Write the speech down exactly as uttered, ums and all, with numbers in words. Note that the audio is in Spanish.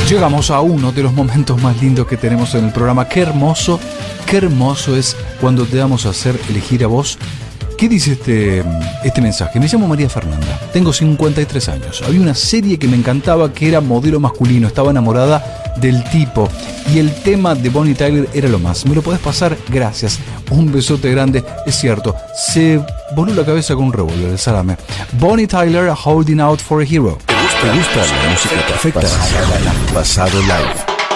Llegamos a uno de los momentos más lindos que tenemos en el programa. Qué hermoso, qué hermoso es cuando te damos a hacer elegir a vos. ¿Qué dice este, este mensaje? Me llamo María Fernanda, tengo cincuenta y tres años. Había una serie que me encantaba que era modelo masculino, estaba enamorada del tipo y el tema de Bonnie Tyler era lo más. ¿Me lo podés pasar? Gracias. Un besote grande. Es cierto, se voló la cabeza con un revólver, el salame. Bonnie Tyler, Holding Out for a Hero. ¿Te gusta la música perfecta? Pasado Live.